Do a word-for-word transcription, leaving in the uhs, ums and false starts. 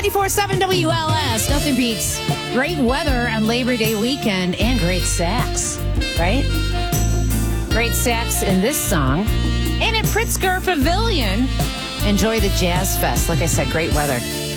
ninety-four point seven W L S. Nothing beats great weather on Labor Day weekend and great sax, right? Great sax in this song. And at Pritzker Pavilion, enjoy the Jazz Fest. Like I said, great weather.